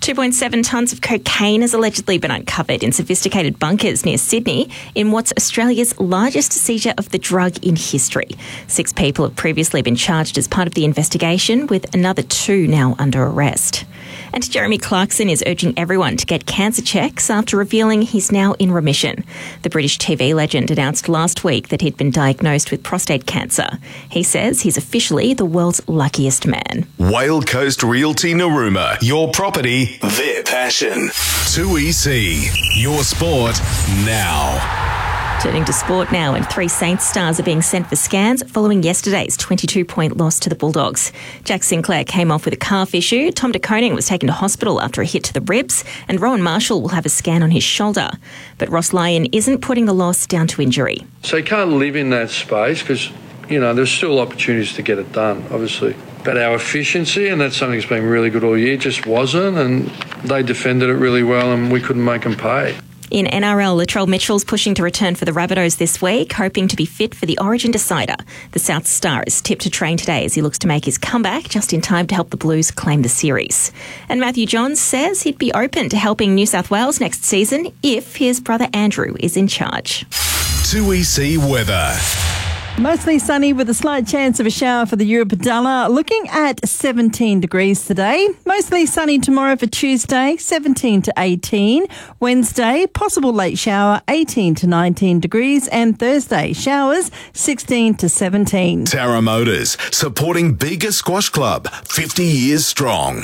2.7 tonnes of cocaine has allegedly been uncovered in sophisticated bunkers near Sydney in what's Australia's largest seizure of the drug in history. 6 people have previously been charged as part of the investigation, with another 2 now under arrest. And Jeremy Clarkson is urging everyone to get cancer checks after revealing he's now in remission. The British TV legend announced last week that he'd been diagnosed with prostate cancer. He says he's officially the world's luckiest man. Whale Coast Realty Narooma. Your property, their passion. 2EC. Your sport now. Turning to sport now, and 3 Saints stars are being sent for scans following yesterday's 22-point loss to the Bulldogs. Jack Sinclair came off with a calf issue, Tom de Koning was taken to hospital after a hit to the ribs, and Rowan Marshall will have a scan on his shoulder. But Ross Lyon isn't putting the loss down to injury. So you can't live in that space because, there's still opportunities to get it done, obviously. But our efficiency, and that's something that's been really good all year, just wasn't, and they defended it really well and we couldn't make them pay. In NRL, Latrell Mitchell's pushing to return for the Rabbitohs this week, hoping to be fit for the Origin decider. The South Star is tipped to train today as he looks to make his comeback just in time to help the Blues claim the series. And Matthew Johns says he'd be open to helping New South Wales next season if his brother Andrew is in charge. 2EC weather. Mostly sunny with a slight chance of a shower for the Europadella. Looking at 17 degrees today. Mostly sunny tomorrow for Tuesday, 17 to 18. Wednesday, possible late shower, 18 to 19 degrees. And Thursday, showers, 16 to 17. Tara Motors, supporting Bega Squash Club, 50 years strong.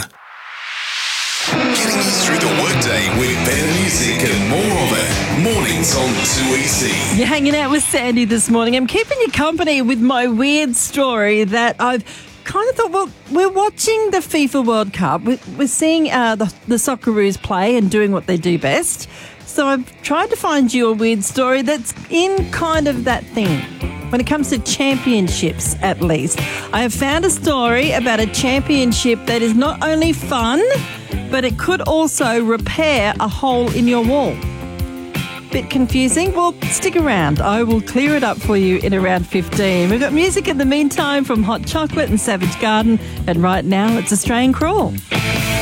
Getting you through the workday with better music and more of it. Mornings on 2EC. You're hanging out with Sandy this morning. I'm keeping you company with my weird story that I've kind of thought, well, we're watching the FIFA World Cup. We're seeing the Socceroos play and doing what they do best. So I've tried to find you a weird story that's in kind of that thing. When it comes to championships, at least. I have found a story about a championship that is not only fun, but it could also repair a hole in your wall. Bit confusing? Well, stick around. I will clear it up for you in around 15. We've got music in the meantime from Hot Chocolate and Savage Garden, and right now it's Australian Crawl.